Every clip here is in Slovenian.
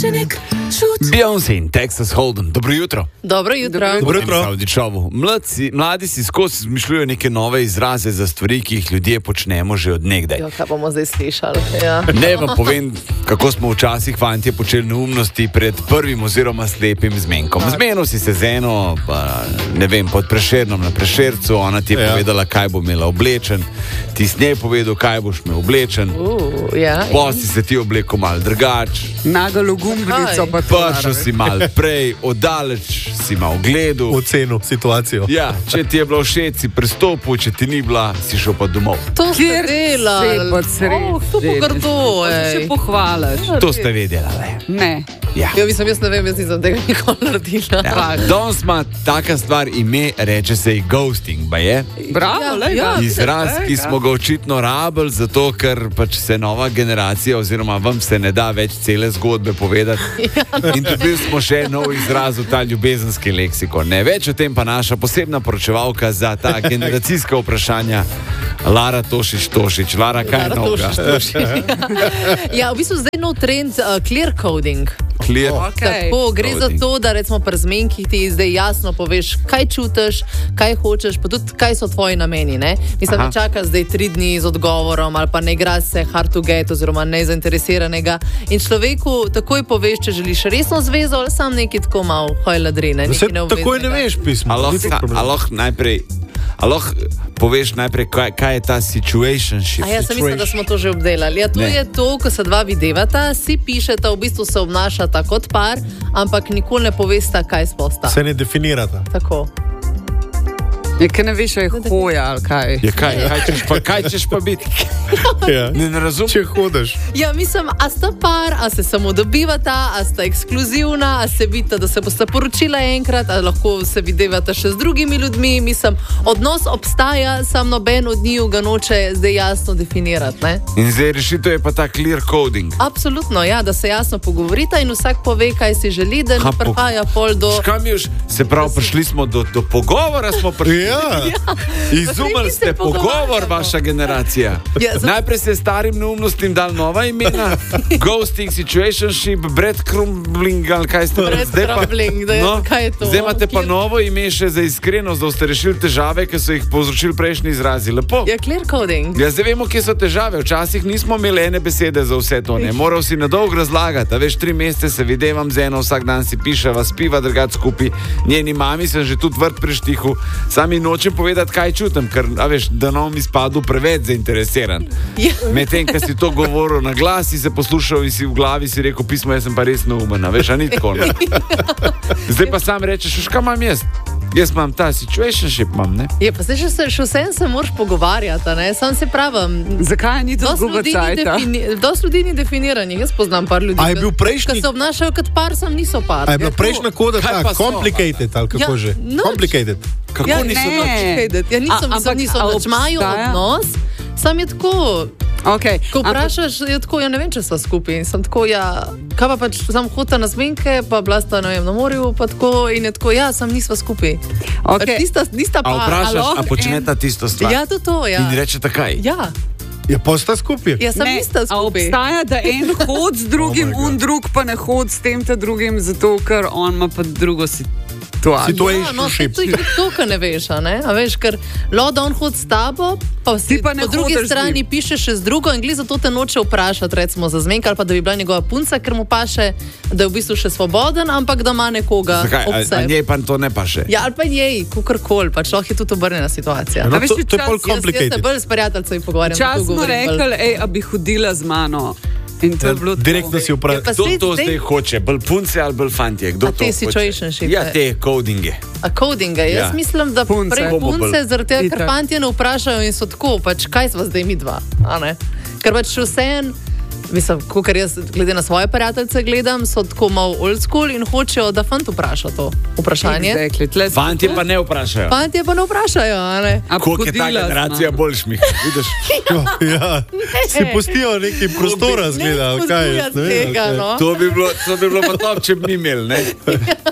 Beyoncé in Texas Hold'em. Dobro jutro. Dobro jutro. Mladi si skozi izmišljujejo neke nove izraze za stvari, ki jih ljudje počnemo že od nekdaj. Jo, kaj bomo zdaj slišali? Ja. Ne vam povem, kako smo včasih fantje počeli neumnosti pred prvim oziroma slepim zmenkom. Zmenil si se z eno, ne vem, pod Prešernom na Prešercu, ona ti je povedala, kaj bo imela oblečen, ti s njej povedal, kaj boš imel oblečen. Si se ti oblekel malo drugač. Nagalo gumbico pa to. Prišel si malo prej, oddaleč si malo gledal. Ocenil situacijo. Ja, če ti je bilo všeč, si prestopil, če ti ni bila, si šel pa domov. To ste delali. To pogrdo, še pohvalaš. To ste vedeli, ne? Ja. Jaz ne vem, jaz nisem tega nikoli naredila. Ja. Danes ima taka stvar ime, reče se ghosting, ba je? Bravo, Izraz, ki smo ga očitno rabili, zato ker pač se nova generacija oziroma vam se ne da več cele zgodbe povedati. In dobili smo še nov izraz v ta ljubezenski leksikon. Ne več o tem pa naša posebna poročevalka za ta generacijska vprašanja, Lara Tošič. Lara, kaj je novega? Ja, v bistvu zdaj nov trend clear coding. Okay. Tako, gre za to, da recimo pri zmenkih ti zdaj jasno poveš, kaj čutiš, kaj hočeš, pa tudi kaj so tvoji nameni, ne? Mislim, da čakaš zdaj 3 dni z odgovorom ali pa ne igraš se hard to get oziroma nezainteresiranega in človeku takoj poveš, če želiš resno zvezo ali sam neki tako malo hojladrine. Takoj ne veš pismo. Lahko poveš najprej, kaj je ta situationship. Jaz mislim, da smo to že obdelali. Ja, to je to, ko se dva videvata, si pišeta, v bistvu se obnašata kot par, ampak nikoli ne povesta, kaj sposta. Se ne definirata. Tako. Je, kaj ne veš, je hoja ali kaj? Je kaj češ pa biti? Ja. Ne razumem. Če hodeš. Ja, mislim, a sta par, a se samo dobivata, a sta ekskluzivna, a se vidita, da se bosta poročila enkrat, a lahko se videvata še z drugimi ljudmi. Mislim, odnos obstaja, sam noben od njiju ga noče zdaj jasno definirati, ne? In zdaj rešitev je pa ta clear coding. Absolutno, ja, da se jasno pogovorita in vsak pove, kaj si želi, da ne prihaja pol do... Se pravi, prišli smo do pogovora, smo prišli. Ja. Izumili ste pogovor, vaša generacija. Najprej ste starim neumnostim dali nova imena, ghosting, situationship, breadcrumbling, ali kaj ste breadcrumbling, kaj je to? Zdaj imate pa novo ime še za iskrenost, da ste rešili težave, ki so jih povzročili prejšnji izrazi. Lepo. Ja, clear coding. Ja, zdaj vemo, kje so težave. Včasih nismo imeli ene besede za vse to, ne. Moral si nadolgo razlagati, a veš, 3 mesece se videvam z eno, vsak dan si piševa, spiva drugače skupaj. Njeni mami sem že tudi vrt preštihu. Sami nočem povedati, kaj čutim, ker, a veš, da nam izpadu preveč zainteresiran. Ja. Medtem, ko si to govoril na glas, si se poslušal in si v glavi si rekel, pismo, jaz sem pa res neumen, a veš, a ni tako. Zdaj pa sam rečeš, kaj imam jaz? Jaz imam ta situationship, ne? Je, pa zdaj še vsem se moraš pogovarjati, ne? Sam se pravim. Zakaj ni to zguba cajta? Dosti ljudi ni definiranih, jaz poznam par ljudi, ki se obnašajo kot par, sam niso par. A je bila prejšnja koda ta complicated, ali kako že? Complicated. Kako niso complicated? Ja, niso več imajo odnos, sam je tako... Okay. Ko vprašaš, je tako, ja ne vem, če sva skupaj in sem tako, ja, kaj pa pač sam hodila na zmenke, pa bila sta, ne vem, na morju, pa tako in je tako, ja, sam nisva skupaj. Okay. Nista pa. A vprašaš, a počneta tisto stvar? Ja, to, ja. In rečeta kaj? Ja. Ja, pa sta skupaj. Ja, sam nista skupaj. A obstaja, da en hod z drugim, drug pa ne hod s tem ta drugim, zato ker on ima pa drugo situacijo. Ja, no, to je to, kar ne veš, a ne? A veš, ker da on hod s tabo, pa si pa po drugi strani piše še z drugo in glede zato te noče vprašati, recimo za zmenka ali pa da bi bila njegova punca, ker mu paše, da je v bistvu še svoboden, ampak da ima nekoga ob sebi. A njej pa to ne paše? Ja, ali pa njej, kakorkoli, pač lahko je tudi obrnjena situacija. No, to je bolj complicated. Jaz se bolj s prijateljci pogovarjam. Čas smo rekli, a bi hodila z mano. Direktno si vprašal, kdo to zdaj hoče, bolj punce ali bolj fantje? Kdo to hoče? Situationship. Ja, te codinge. A codinge, jaz mislim, da prej punce zaradi tega, ker fantje ne vprašajo in so tako, pač kaj sva zdaj mi dva, a ne? Ker pač vsem, mislim, kakor jaz glede na svoje prijateljce gledam, so tako malo old school in hočejo, da fant vpraša to vprašanje. Fantje pa ne vprašajo. Fantje pa ne vprašajo, a ne? Koliko je ta generacija bolj šmih, vidiš? Ja, si pustijo neki prostora zgleda, kaj je? Tega, no. To bi bilo pa top, če bi mi imeli, ne?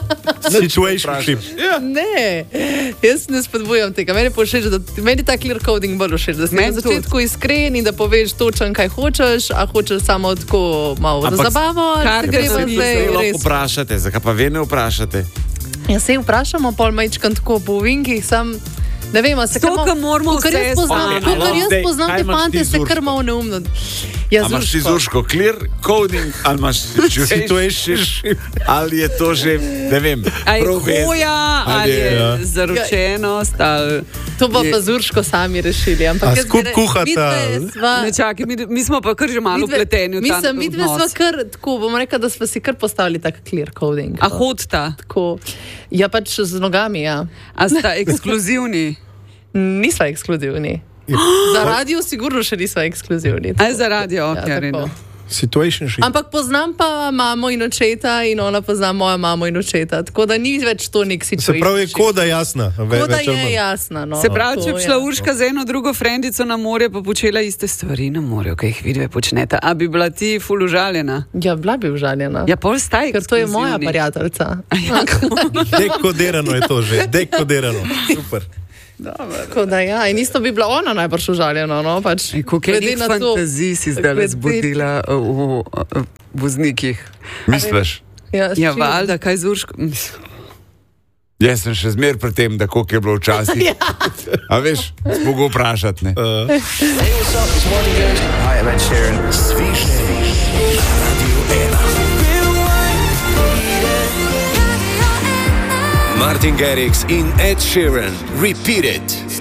Situationship. Ne, jaz ne spodbujam tega. Meni pa všeč, meni ta clear coding bolj všeč, da si na začetku iskren in da poveš točen, kaj hočeš, a hočeš samo tako malo za zabavo, kar gremo zdaj res. Vprašate, zakaj pa vi ne vprašate? Ja, se vprašamo, pol majčkan tako po vinkih, sam ne vem, a se to, kar moramo vse spoznati. Kar jaz poznam te fante, se kar malo neumno. Ja, imaš ti Zurško clear coding, ali imaš situationship, ali je to že, ne vem, hoja, ali je zaročenost, ali... To pa Zurško sami rešili. A skup kuhata. Ne čakaj, mi smo pa kar že malo vpleteni v ta odnos. Midve sva kar, tako bom rekla, da sva si kar postavili tak clear coding. A hodta? Tako, ja pač z nogami, ja. A sta ekskluzivni? Nisva ekskluzivni. Za radio sigurno še nisva ekskluzivni. Aj za radio, okej. Situationship. Ampak poznam pa mamo in očeta in ona pozna mojo mamo in očeta, tako da ni več to nek situationship. Se pravi, je koda jasna. Koda je jasna, no. Se pravi, če bi šla Urška z eno drugo frendico na morje, pa počela iste stvari na morju, kaj jih vidve počneta, a bi bila ti ful užaljena? Ja, bila bi užaljena. Ja, pol staj ekskluzivni. Ker to je moja prijateljica. Dekodirano je to že, dekodirano. Super. Tako da ja, in isto bi bila ona najbrž užaljena, no, pač. Koliko fantazij si zdaj zbudila v voznikih? Misliš? Ja, valjda, kaj z Urško? Jaz sem še zmer pri tem, da koliko je bilo včasih. A veš, mogo vprašati, ne? Hey, what's up, it's Martin Garrix. Hi, I'm Ed Sheeran. Svižne na Radio 1. Martin Garrix in Ed Sheeran. Repeat it.